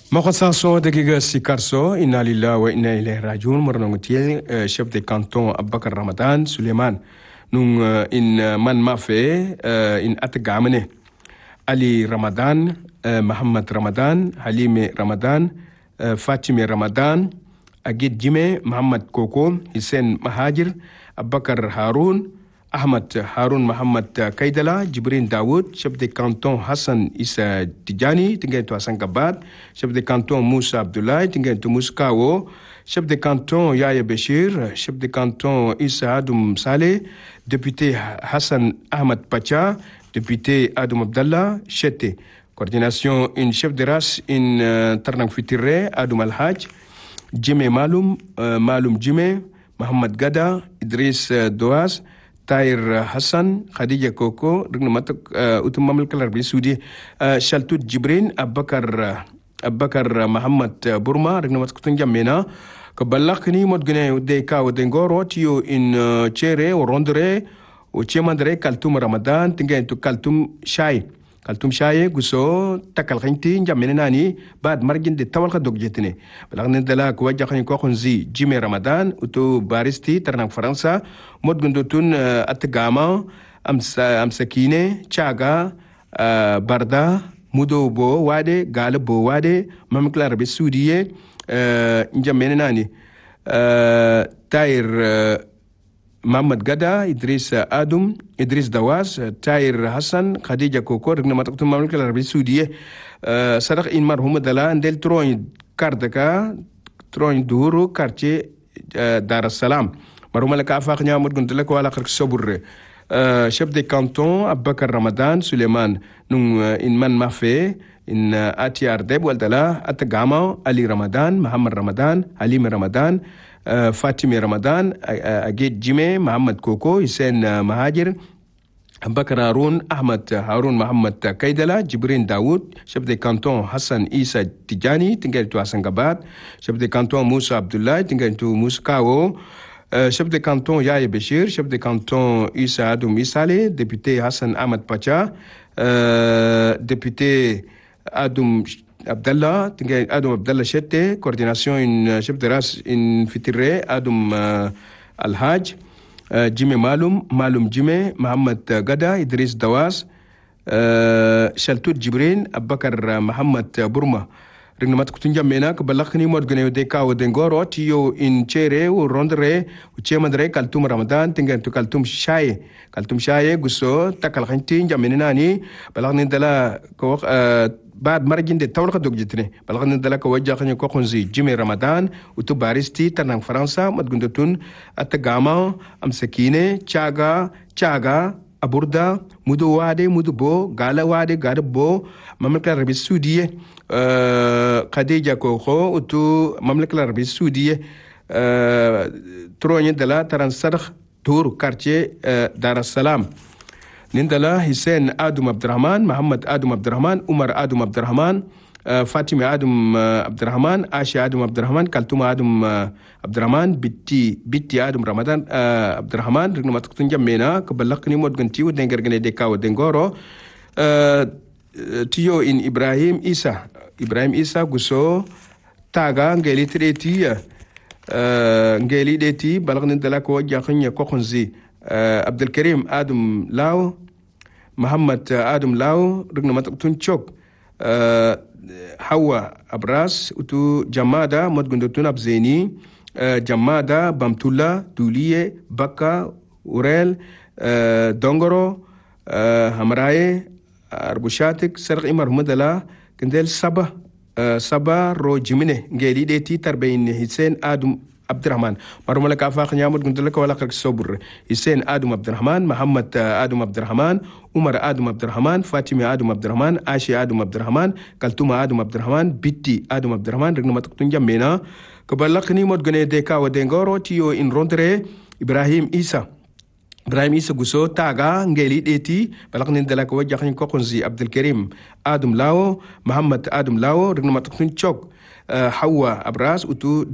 Mokhassanso dagiga sikarso inna lillahi wa inna ilayhi rajiun mornongotiel chef de canton Abubakar Ramadan Suleiman nung in man mafe in atgamane Ali Ramadan Muhammad Ramadan Halime Ramadan Fatime Ramadan Agid Jime Muhammad Koko Hussein Mahajir Abubakar Harun Ahmad Harun Muhammad Kaidala, Jibrin Daoud, chef de canton Hassan Issa Tidjani, Tingentu Hassan Gabat, chef de canton Moussa Abdoulaye, Tingentu Mouskawo, chef de canton Yaya Beshir, chef de canton Issa Adoum Saleh, député Hassan Ahmad Pacha, député Adoum Abdallah, Chete. Coordination, une chef de race, une Tarnang Fitire, Adoum Al-Haj, Jime Maloum, Maloum Jime, Mohamed Gada, Idriss Doaz, Tahir Hassan, Khadija Koko, Rignomatok Utumamel Kalarbi Sudi, Shaltut Jibrin, Abakar Muhammad Burma, Rignomatok Tunjamena, Kabalakni Modgene Udeka Udengoro, Tio in Chere or Rondre, Uchemandre, Kaltum Ramadan, Tingen to Kaltum Shai. Kaltum Shaye, Guso, Takalrinti, Jamenani, Bad Margin de Tawalka Dogjetine. Balagnen de la Kuwajakan Kokonzi, Jimmy Ramadan, Utu Baristi, Tarnang Faransa, Modgundutun Atagama, Amsakine, Chaga, Barda, Mudo Bo Wade, Gala Bo Wade, Mamklar Besudie, Jamenani, Tair Mohamed Gada, Idriss Adoum, Idriss Dawaz, Tahir Hassan, Khadija Koko, Rignomatok Mamlaka Arabi Saoudie, Sadak in Marhumadala, and Del Troin Kardaka, Troin Duru, Quartier Dar es Salaam. Marumalaka Afaknya Mudgundela Kuala Soburre. Chef de canton, Abubakar Ramadan, Suleiman, Nung in Man Mafe, in Atiar Debwaldala, Atagama, Ali Ramadan, Muhammad Ramadan, Halim Ramadan, Fatime Ramadan, Agid Jime, Muhammad Koko, Hussein Mahajir, Abubakar Harun, Ahmad Harun Muhammad Kaidala, Jibrin Daoud, chef de canton Hassan Issa Tidjani, Tingentu Hassan Gabat, chef de canton Moussa Abdoulaye, Tingentu Mouskawo, chef de canton Yaya Beshir, chef de canton Issa Adoum Isale, député Hassan Ahmad Pacha, député Adoum Abdallah, Adoum Abdallah Chete, coordination une chef de race in Fitire, Adoum Al-Haj, Jime Maloum Jime, Mohamed Gada, Idriss Dawaz, Shaltut Jibrin, Abubakar Muhammad Burma. Rignomat Kutunjamena, Kabalakni Modgane Deka Dengoro, Tio in Chere, Rondre, Uchemandre, Kaltum Ramadan, Tingan to Kaltum Shaye, Guso, Takalhantin, Jamenani, Balakni Dela Bad Margin de Tawlaka Dogjetine, Balakni Dela Kawajakan Kokonzi, Jimmy Ramadan, Utu Baristi, Tanang Faransa, Madgundutun, Atagama, Amsakine, Chaga, Aburda, Mudu Wade, Mudubo, Gala Wade, Gadabo, Mamlaka Arabi Saoudie, Khadija Koko, Utu Mamlaka Arabi Saoudie, Trogne de la Taransarh, Tour, Quartier Dar es Salaam. Nindala Hussein Adoum Abdurrahman, Muhammad Adoum Abdurrahman, Umar Adoum Abdurrahman, Fatime Adoum Abdurrahman, Asha Adoum Abdurrahman, Kaltuma Adoum Abdurrahman, Bitti Adoum Ramadan Abdurrahman, Rignomatok Tunjamena, Kabalakni Modganti, Dengergane Deka Dengoro, Tio in Ibrahim Isa Guso, Taga, Ngeli Treti, Ngeli Deti, Balakni Delako, Jakhanya Kokonzi, Abdelkarim Adoum Lao, Muhammad Adoum Lao, Rignomatok Tunchok, Hawa Abras, Utu Jamada, Modgundutun Abzeni, Jamada, Bamtula, Dulie, Baka, Urel, Dongoro, Hamraye, Arbushatik, Sarq Imar Humadala, Kendel Sabah, Ro Jimine, Ngeli Deti, Tarbain, Hussein Adoum Abdurrahman. Marumalaka Afaknya Mudgundela Kuala Sobur, Hussein Adoum Abdurrahman, Muhammad Adoum Abdurrahman, Umar Adoum Abdurrahman, Fatime Adoum Abdurrahman, Ashi Adoum Abdurrahman, Kaltuma Adoum Abdurrahman, Bitti Adoum Abdurrahman, Rignomatok Tunjamena, Kabalakni Modgane Deka Dengoro, Tio in Rondre, Ibrahim Isa Guso, Taga, Ngeli Deti, Balaknin de la Kawajakan Kokonzi, Abdelkarim Adoum Lao, Muhammad Adoum Lao, Rignomatok Tunchok, Hawa Abras, Utu